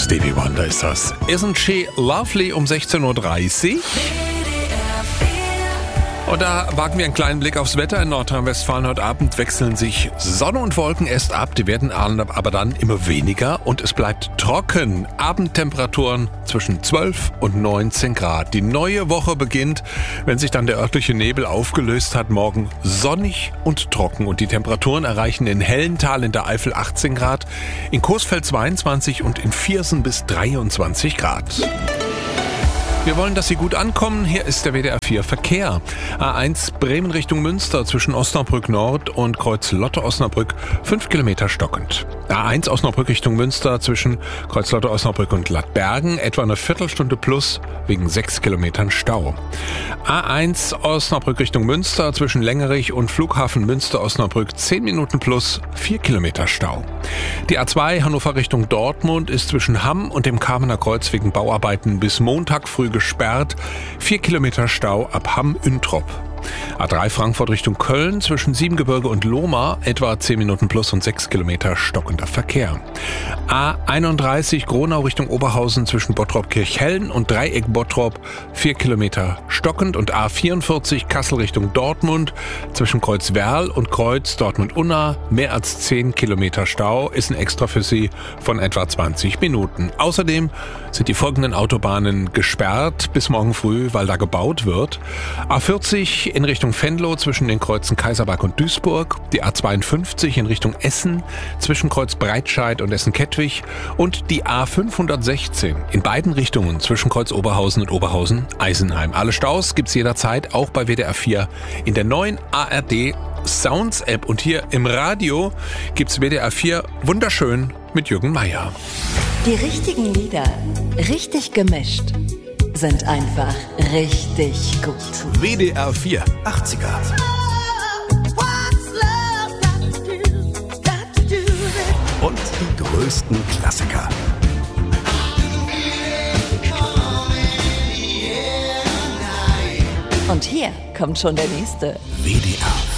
Stevie Wonder ist das. Isn't she lovely um 16.30 Uhr? Und da wagen wir einen kleinen Blick aufs Wetter in Nordrhein-Westfalen. Heute Abend wechseln sich Sonne und Wolken erst ab. Die werden aber dann immer weniger und es bleibt trocken. Abendtemperaturen zwischen 12 und 19 Grad. Die neue Woche beginnt, wenn sich dann der örtliche Nebel aufgelöst hat. Morgen sonnig und trocken und die Temperaturen erreichen in Hellental in der Eifel 18 Grad, in Coesfeld 22 und in Viersen bis 23 Grad. Wir wollen, dass Sie gut ankommen. Hier ist der WDR 4 Verkehr. A1 Bremen Richtung Münster zwischen Osnabrück Nord und Kreuz Lotte-Osnabrück 5 Kilometer stockend. A1 Osnabrück Richtung Münster zwischen Kreuz Lotte-Osnabrück und Gladbergen etwa eine Viertelstunde plus wegen 6 Kilometern Stau. A1 Osnabrück Richtung Münster zwischen Längerich und Flughafen Münster-Osnabrück 10 Minuten plus 4 Kilometer Stau. Die A2 Hannover Richtung Dortmund ist zwischen Hamm und dem Kamener Kreuz wegen Bauarbeiten bis Montag früh gesperrt. 4 Kilometer Stau ab Hamm-Üntrop. A3 Frankfurt Richtung Köln zwischen Siebengebirge und Lohmar etwa 10 Minuten plus und 6 Kilometer stockender Verkehr. A31 Gronau Richtung Oberhausen zwischen Bottrop-Kirchhellen und Dreieck Bottrop 4 Kilometer stockend und A44 Kassel Richtung Dortmund zwischen Kreuz Werl und Kreuz Dortmund-Unna mehr als 10 Kilometer Stau ist ein Extra für Sie von etwa 20 Minuten. Außerdem sind die folgenden Autobahnen gesperrt bis morgen früh, weil da gebaut wird. A40 in Richtung Venlo zwischen den Kreuzen Kaiserberg und Duisburg, die A52 in Richtung Essen zwischen Kreuz Breitscheid und Essen-Kettwig und die A516 in beiden Richtungen zwischen Kreuz Oberhausen und Oberhausen-Eisenheim. Alle Staus gibt's jederzeit auch bei WDR 4 in der neuen ARD Sounds App und hier im Radio gibt's WDR 4 wunderschön mit Jürgen Meier. Die richtigen Lieder, richtig gemischt, sind einfach richtig gut. WDR 4 80er. Und die größten Klassiker. Und hier kommt schon der nächste. WDR